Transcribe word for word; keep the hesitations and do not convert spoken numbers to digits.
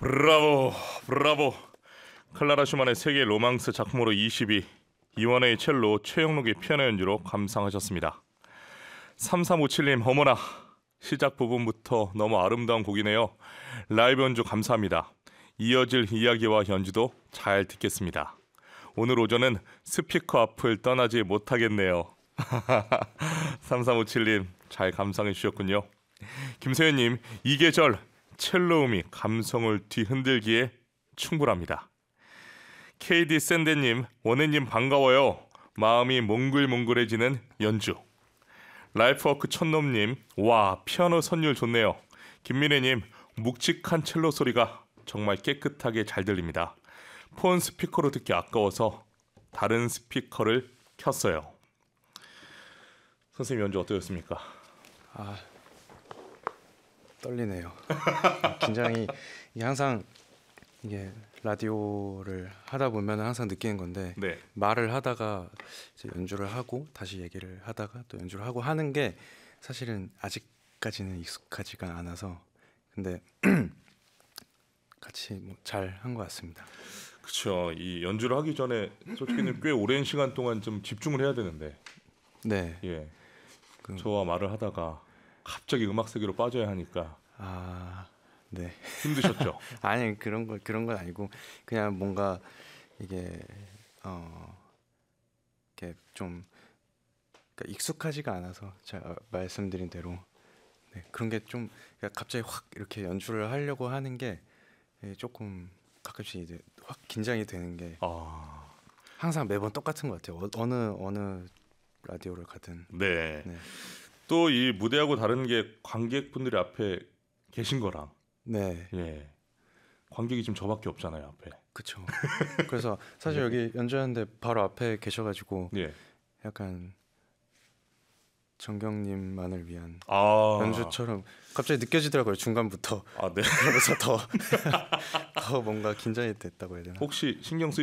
브라보, 브라보. 클라라 슈만의 세계 로망스 작품으로 이십 위, 이원의 첼로, 최영록의 피아노 연주로 감상하셨습니다. 삼삼오칠님, 어머나 시작 부분부터 너무 아름다운 곡이네요. 라이브 연주 감사합니다. 이어질 이야기와 연주도 잘 듣겠습니다. 오늘 오전은 스피커 앞을 떠나지 못하겠네요. 삼삼오칠님 잘 감상해 주셨군요. 김소연님, 이 계절 첼로음이 감성을 뒤흔들기에 충분합니다. 케이디 샌데님, 원혜님 반가워요. 마음이 몽글몽글해지는 연주. 라이프워크 천놈님, 와 피아노 선율 좋네요. 김민혜님, 묵직한 첼로 소리가 정말 깨끗하게 잘 들립니다. 폰 스피커로 듣기 아까워서 다른 스피커를 켰어요. 선생님 연주 어떠셨습니까? 아 떨리네요. 긴장이 이게 항상 이게 라디오를 하다 보면 항상 느끼는 건데 네. 말을 하다가 이제 연주를 하고 다시 얘기를 하다가 또 연주를 하고 하는 게 사실은 아직까지는 익숙하지가 않아서 근데 같이 뭐 잘 한 것 같습니다. 그렇죠. 이 연주를 하기 전에 솔직히는 꽤 오랜 시간 동안 좀 집중을 해야 되는데, 네. 예, 그, 저와 말을 하다가 갑자기 음악 세계로 빠져야 하니까 아, 네. 힘드셨죠? 아니 그런 거 그런 건 아니고 그냥 뭔가 이게 어 이렇게 좀 그러니까 익숙하지가 않아서 제가 말씀드린 대로 네, 그런 게 좀 갑자기 확 이렇게 연주를 하려고 하는 게 조금 가끔씩 이제 확 긴장이 되는 게 아, 항상 매번 똑같은 것 같아요. 어, 어느 어느 라디오를 가든. 네. 네. 또 이 무대하고 다른 게 관객분들이 앞에 계신 거랑, 네. 예, 관객이 지금 저밖에 없잖아요 앞에. 그렇죠. 그래서 사실 여기 연주하는데 바로 앞에 계셔가지고 예. 약간 정경님만을 위한 아, 연주처럼 갑자기 느껴지더라고요 중간부터. 아, 네. 그러면서 더 더 뭔가 긴장이 됐다고 해야 되나? 혹시 신경 쓰